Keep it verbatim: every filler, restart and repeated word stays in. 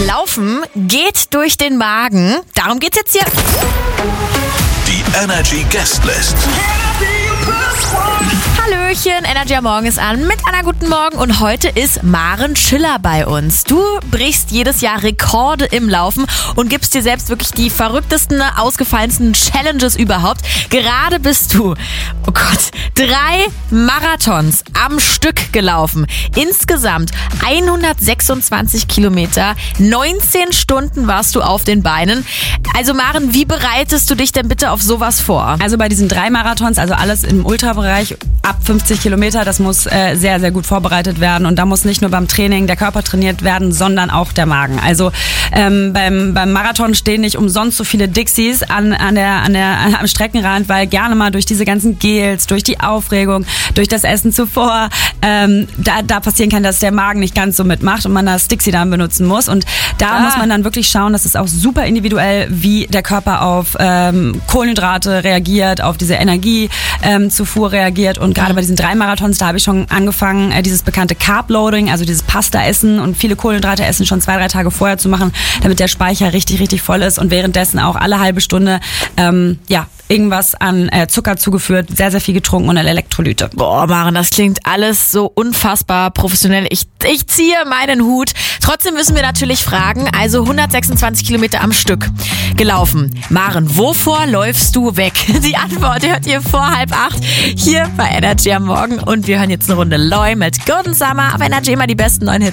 Laufen geht durch den Magen. Darum geht's jetzt hier. Die Energy Guestlist. Hallöchen, Energy am Morgen ist an mit einer guten Morgen und heute ist Maren Schiller bei uns. Du brichst jedes Jahr Rekorde im Laufen und gibst dir selbst wirklich die verrücktesten, ausgefallensten Challenges überhaupt. Gerade bist du, oh Gott, drei Marathons am Stück gelaufen. Insgesamt hundertsechsundzwanzig Kilometer, neunzehn Stunden warst du auf den Beinen. Also Maren, wie bereitest du dich denn bitte auf sowas vor? Also bei diesen drei Marathons, also alles im Ultrabereich, ab fünfzig Kilometer, das muss äh, sehr, sehr gut vorbereitet werden und da muss nicht nur beim Training der Körper trainiert werden, sondern auch der Magen. Also ähm, beim, beim Marathon stehen nicht umsonst so viele Dixies an, an der, an der, am Streckenrand, weil gerne mal durch diese ganzen Gels, durch die Aufregung, durch das Essen zuvor, ähm, da, da passieren kann, dass der Magen nicht ganz so mitmacht und man das Dixie dann benutzen muss und da ah. muss man dann wirklich schauen, das ist auch super individuell, wie der Körper auf ähm, Kohlenhydrate reagiert, auf diese Energiezufuhr ähm, reagiert und gerade bei diesen drei Marathons, da habe ich schon angefangen, äh, dieses bekannte Carb-Loading, also dieses Pasta-Essen und viele Kohlenhydrate essen schon zwei, drei Tage vorher zu machen, damit der Speicher richtig, richtig voll ist und währenddessen auch alle halbe Stunde ähm, ja irgendwas an äh, Zucker zugeführt, sehr, sehr viel getrunken und Elektrolyte. Boah, Maren, das klingt alles so unfassbar professionell. Ich, ich ziehe meinen Hut. Trotzdem müssen wir natürlich fragen, also hundertsechsundzwanzig Kilometer am Stück gelaufen. Maren, wovor läufst du weg? Die Antwort hört ihr vor halb acht hier bei Energy am Morgen und wir hören jetzt eine Runde Loy mit Golden Summer auf Energy, immer die besten neuen Hits.